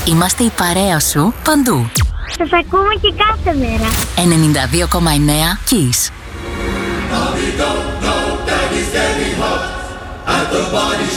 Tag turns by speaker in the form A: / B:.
A: Είμαστε η παρέα σου παντού.
B: Σας ακούμε και κάθε μέρα.
A: 92,9 Kiss.
C: Mommy don't know Daddy's getting hot at the body